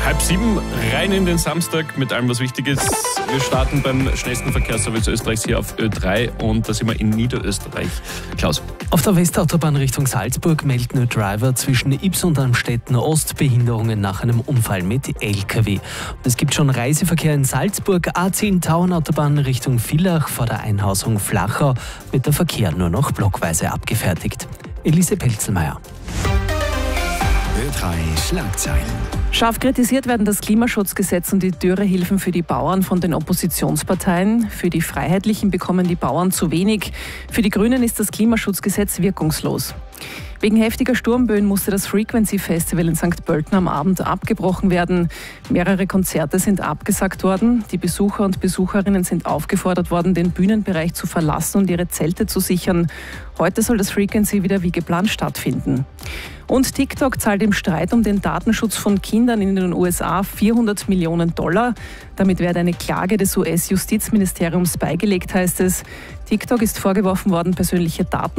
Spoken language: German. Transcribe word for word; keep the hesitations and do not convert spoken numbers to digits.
Halb sieben, rein in den Samstag mit allem, was wichtig ist. Wir starten beim schnellsten Verkehrsservice Österreichs hier auf Ö drei und da sind wir in Niederösterreich. Klaus. Auf der Westautobahn Richtung Salzburg melden Driver zwischen Ybbs und Amstetten Ost Behinderungen nach einem Unfall mit L K W. Es gibt schon Reiseverkehr in Salzburg, A zehn Tauernautobahn Richtung Villach vor der Einhausung Flachau wird der Verkehr nur noch blockweise abgefertigt. Elise Pelzelmeier. Ö drei Schlagzeilen. Scharf kritisiert werden das Klimaschutzgesetz und die Dürrehilfen für die Bauern von den Oppositionsparteien. Für die Freiheitlichen bekommen die Bauern zu wenig. Für die Grünen ist das Klimaschutzgesetz wirkungslos. Wegen heftiger Sturmböen musste das Frequency Festival in Sankt Pölten am Abend abgebrochen werden. Mehrere Konzerte sind abgesagt worden. Die Besucher und Besucherinnen sind aufgefordert worden, den Bühnenbereich zu verlassen und ihre Zelte zu sichern. Heute soll das Frequency wieder wie geplant stattfinden. Und TikTok zahlt im Streit um den Datenschutz von Kindern in den U S A vierhundert Millionen Dollar. Damit werde eine Klage des U S-Justizministeriums beigelegt, heißt es. TikTok ist vorgeworfen worden, persönliche Daten